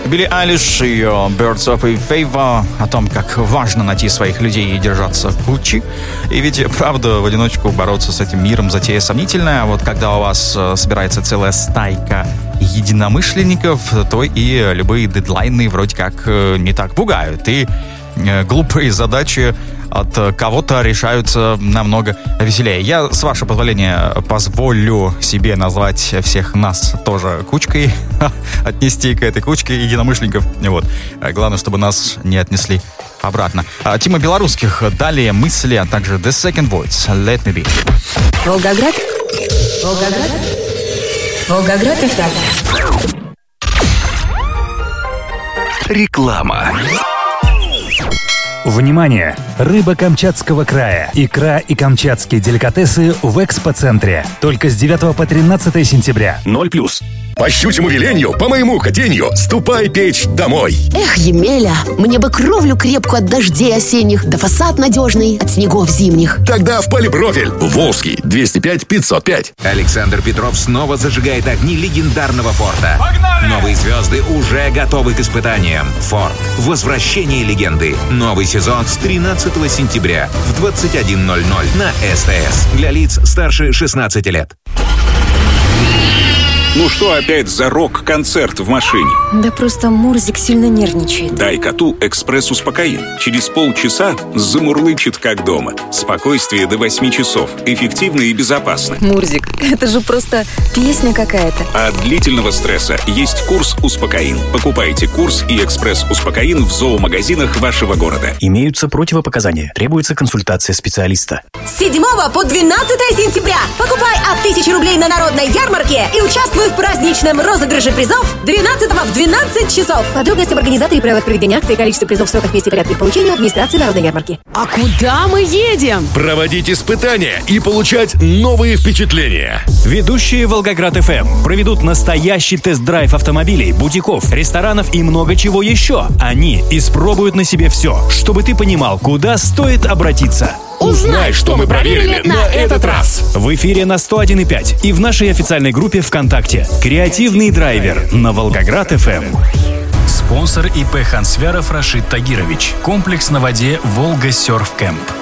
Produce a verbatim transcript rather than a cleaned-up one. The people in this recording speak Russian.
Билли Айлиш, ее Birds of a Feather, о том, как важно найти своих людей и держаться кучи. И ведь, правда, в одиночку бороться с этим миром затея сомнительная. А вот когда у вас собирается целая стайка единомышленников, то и любые дедлайны вроде как не так пугают. И глупые задачи от кого-то решаются намного веселее. Я, с вашего позволения, позволю себе назвать всех нас тоже кучкой, отнести к этой кучке единомышленников. Вот. Главное, чтобы нас не отнесли обратно. Тима Белорусских, далее мысли, а также The Second Voice, Let Me Be. Волгоград. Волгоград. Волгоград эф эм. Реклама. Внимание! Рыба Камчатского края, икра и камчатские деликатесы в экспоцентре. Только с девятого по тринадцатое сентября. Ноль плюс. По щучьему велению, по моему хотению, ступай печь домой. Эх, Емеля, мне бы кровлю крепкую от дождей осенних, да фасад надежный от снегов зимних. Тогда в полипрофиль. Волжский, двести пять пятьсот пять. Александр Петров снова зажигает огни легендарного Форда. Погнали! Новые звезды уже готовы к испытаниям. Форд. Возвращение легенды. Новый сезон с тринадцатого сентября в двадцать один ноль ноль на СТС. Для лиц старше шестнадцати лет. Ну что опять за рок-концерт в машине? Да просто Мурзик сильно нервничает. Дай коту экспресс-успокоин. Через полчаса замурлычет как дома. Спокойствие до восьми часов. Эффективно и безопасно. Мурзик, это же просто песня какая-то. От длительного стресса есть курс «Успокоин». Покупайте курс и экспресс-успокоин в зоомагазинах вашего города. Имеются противопоказания. Требуется консультация специалиста. С седьмого по двенадцатое сентября покупай от тысячи рублей на народной ярмарке и участвуй в праздничном розыгрыше призов двенадцатого в двенадцать часов. Подробности об организаторе и правилах проведения акции, количество призов, сроках, месте и порядке их получения администрации народной ярмарки. А куда мы едем? Проводить испытания и получать новые впечатления. Ведущие Волгоград эф эм проведут настоящий тест-драйв автомобилей, бутиков, ресторанов и много чего еще. Они испробуют на себе все, чтобы ты понимал, куда стоит обратиться. Узнай, что мы проверили на этот раз. В эфире на сто один и пять и в нашей официальной группе ВКонтакте. Креативный драйвер на Волгоград эф эм. Спонсор ИП Хансвяров Рашид Тагирович. Комплекс на воде Волга Серф Кэмп.